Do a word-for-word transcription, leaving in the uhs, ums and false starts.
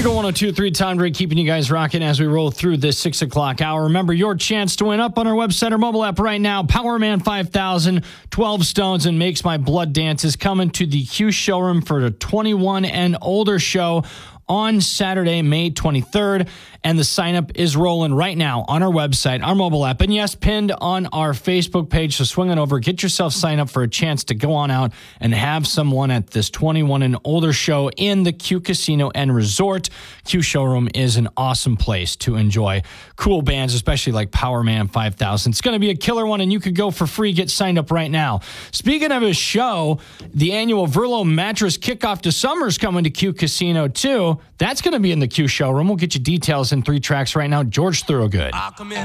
Eagle one oh two point three Tom Drake keeping you guys rocking as we roll through this six o'clock hour. Remember your chance to win up on our website or mobile app right now. Powerman five thousand, twelve Stones, and Makes My Blood Dance is coming to the Q Showroom for the twenty-one and older show on Saturday, May twenty-third. And the sign up is rolling right now on our website, our mobile app, and yes, pinned on our Facebook page. So swing on over, get yourself signed up for a chance to go on out and have someone at this twenty-one and older show in the Q Casino and Resort. Q Showroom is an awesome place to enjoy cool bands, especially like Powerman five thousand. It's going to be a killer one, and you could go for free. Get signed up right now. Speaking of his show, the annual Verlo Mattress Kickoff to Summer is coming to Q Casino too. That's going to be in the Q Showroom. We'll get you details in three tracks right now. George Thorogood.